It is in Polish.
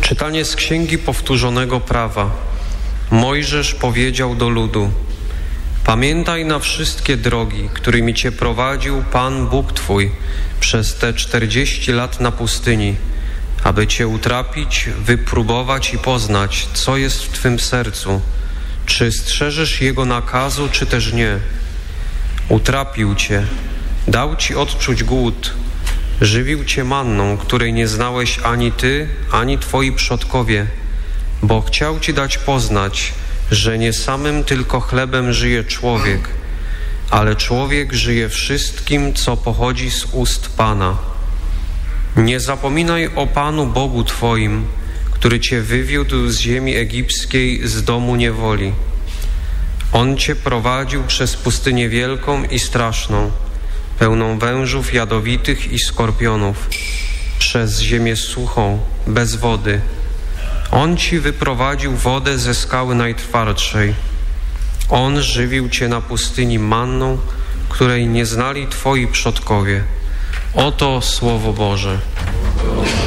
Czytanie z Księgi Powtórzonego Prawa. Mojżesz powiedział do ludu: pamiętaj na wszystkie drogi, którymi Cię prowadził Pan Bóg Twój przez te 40 lat na pustyni, aby Cię utrapić, wypróbować i poznać, co jest w Twym sercu, czy strzeżesz Jego nakazu, czy też nie. Utrapił Cię, dał Ci odczuć głód, żywił Cię manną, której nie znałeś ani Ty, ani Twoi przodkowie, bo chciał Ci dać poznać, że nie samym tylko chlebem żyje człowiek, ale człowiek żyje wszystkim, co pochodzi z ust Pana. Nie zapominaj o Panu Bogu Twoim, który Cię wywiódł z ziemi egipskiej, z domu niewoli. On Cię prowadził przez pustynię wielką i straszną, pełną wężów jadowitych i skorpionów, przez ziemię suchą, bez wody. On Ci wyprowadził wodę ze skały najtwardszej. On żywił Cię na pustyni manną, której nie znali Twoi przodkowie. Oto Słowo Boże.